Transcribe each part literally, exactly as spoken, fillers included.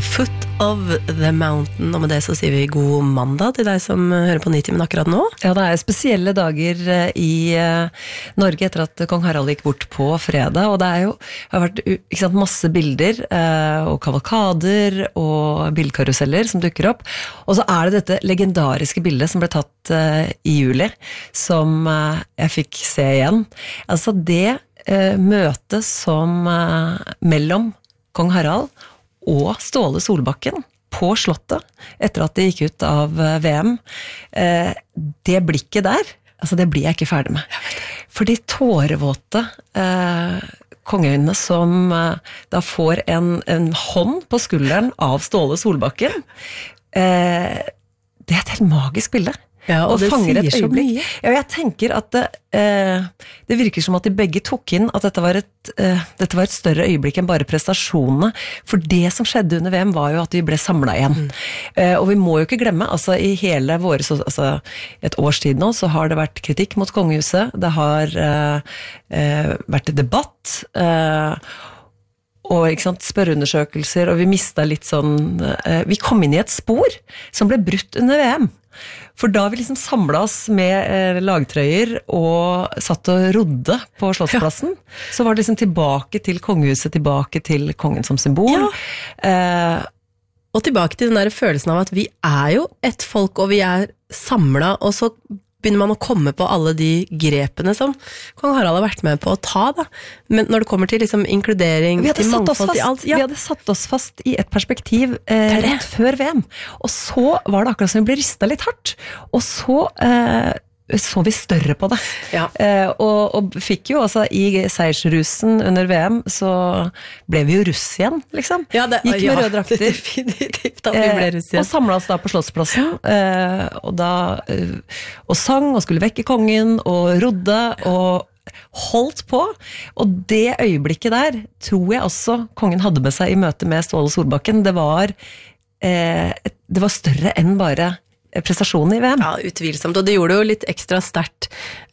Foot of the Mountain, og med det så sier vi god mandag til deg som hører på Nitimen akkurat nå. Ja, det er spesielle dager i Norge etter at kong Harald gikk bort på fredag, og det er jo, har vært ikke sant, masse bilder og kavalkader og bildkaruseller som dukker opp, og så er det dette legendariske bildet som ble tatt i juli, som jeg fikk se igjen. Altså det møtet som mellom kong Harald og Ståle Solbakken på slottet, etter at de gikk ut av V M, eh, det blikket der, altså det blir jeg ikke ferdig med. For de tårevåte eh, kongeøynene som eh, da får en, en hånd på skulderen av Ståle Solbakken, eh, det er et helt magisk bilde. Ja, og, og det sier så mye. Ja, jeg tenker at det, eh, det virker som at de begge tok inn at dette var, et, eh, dette var et større øyeblikk enn bare prestasjonene, for det som skjedde under V M var jo at vi ble samlet igjen. Mm. Eh, og vi må jo ikke glemme, altså i hele våre, altså et års tid nå, så har det vært kritikk mot kongehuset, det har eh, eh, vært debatt, eh, og ikke sant, spørreundersøkelser, og vi mistet litt sånn, eh, vi kom inn i et spor som ble brutt under V M. For da vi liksom samlet oss med eh, lagtrøyer og satt og rodde på Slottsplassen, ja. Så var det liksom tilbake til kongehuset, tilbake til kongen som symbol. Ja. Eh, og tilbake til den der følelsen av at vi er jo et folk, og vi er samlet, og så begynner man å komme på alle de grepene som kong Harald har vært med på å ta, da. Men når det kommer til liksom inkludering, til mangfold, til alt, ja. Vi hadde satt oss fast i et perspektiv eh, rett før V M, og så var det akkurat som vi ble ristet litt hardt, og så eh, så vi større på det. Ja. Eh, og, og fikk jo, altså i seiersrusen under V M, så ble vi jo russ igjen, liksom. Ja, det, Gikk med ja, røde drakter. Definitivt at vi ble russ igjen. Eh, og samlet oss da på Slottsplassen, eh, og da, eh, og sang, og skulle vekke kongen, og rodde, og holdt på, og det øyeblikket der, tror jeg også kongen hadde med seg i møte med Ståle Solbakken. Det var, eh, det var større enn bare prestasjonen i V M. Ja, utvilsomt, og det gjorde jo litt ekstra sterkt.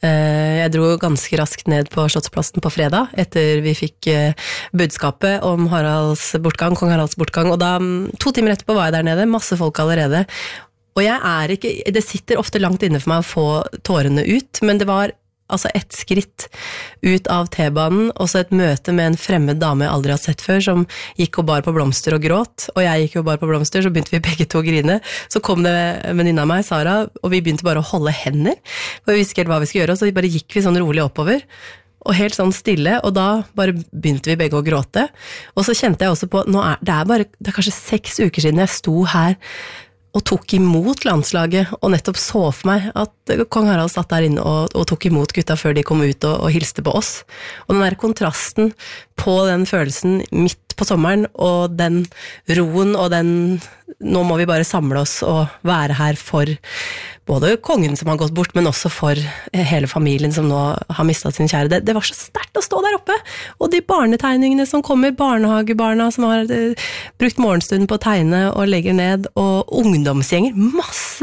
Jeg dro ganske raskt ned på Slottsplassen på fredag, etter vi fikk budskapet om Haralds bortgang, kong Haralds bortgang, og da, to timer etterpå var jeg der nede, masse folk allerede, og jeg er ikke, det sitter ofte langt inne for meg å få tårene ut, men det var altså et skritt ut av T-banen, og så et møte med en fremmed dame jeg aldri har sett før, som gikk og bar på blomster og gråt, og jeg gikk og bar på blomster, så begynte vi begge to å grine. Så kom det en venninne av meg, Sara, og vi begynte bare å holde hender, for vi visste ikke helt hva vi skulle gjøre, så bare gikk vi sånn rolig oppover, og helt sånn stille, og da bare begynte vi begge å gråte. Og så kjente jeg også på, nå er, det er bare, det er kanskje seks uker siden jeg sto her, og tok imot landslaget, og nettopp så for meg at kong Harald satt der inne og, og tok imot gutta før de kom ut og, og hilste på oss. Og den der kontrasten på den følelsen midt på sommeren, og den roen, og den, nå må vi bare samle oss og være her for både kongen som har gått bort, men også for hele familien som nå har mistet sin kjære. Det, det var så sterkt å stå der oppe, og de barnetegningene som kommer, barnehagebarna som har uh, brukt morgenstunden på å tegne og legger ned, og ungdomsgjenger, masse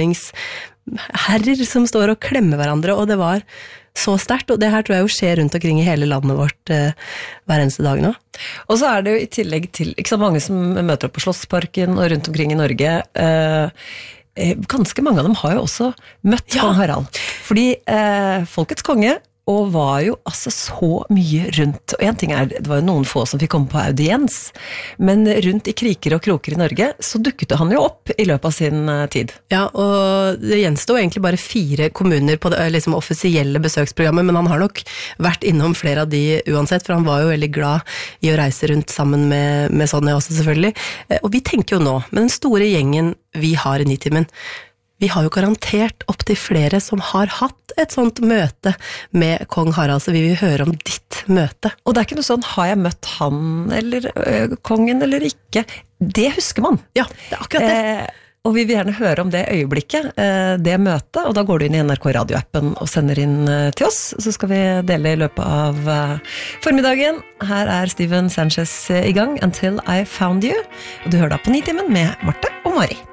tenåringsherrer som står og klemmer hverandre, og det var så sterkt, og det her tror jeg jo skjer rundt omkring i hele landet vårt uh, hver eneste dag nå. Og så er det jo i tillegg til, ikke så mange som møter opp på Slottsparken og rundt omkring i Norge, uh, ganske mange av dem har jo også møtt ja. Kong Harald, fordi uh, folkets konge, og var jo altså så mye rundt, og en ting er, det var jo noen få som fikk komme på audiens, men rundt i kriker og kroker i Norge, så dukket han jo opp i løpet av sin tid. Ja, og det gjenstod egentlig bare fire kommuner på det liksom, offisielle besøksprogrammet, men han har nok vært innom flere av de uansett, for han var jo veldig glad i å reise rundt sammen med, med Sonja også selvfølgelig, og vi tenker jo nå, med den store gjengen vi har i Nitimen, vi har jo garantert opp til flere som har hatt et sånt møte med kong Harald, så vi vil høre om ditt møte. Og det er ikke noe sånn, har jeg møtt han eller ø, kongen eller ikke? Det husker man. Ja, det er akkurat det. Eh, og vi vil gjerne høre om det øyeblikket, eh, det møtet, og da går du inn i N R K radioappen og sender inn eh, til oss, så skal vi dele i løpet av eh, formiddagen. Her er Steven Sanchez i gang, Until I Found You, og du hører da på Nitimen med Marte og Mari.